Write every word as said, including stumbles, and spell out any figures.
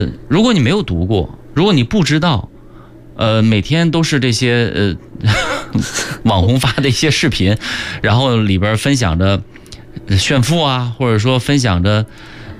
如果你没有读过，如果你不知道，呃，每天都是这些呃网红发的一些视频，然后里边分享着炫富啊，或者说分享着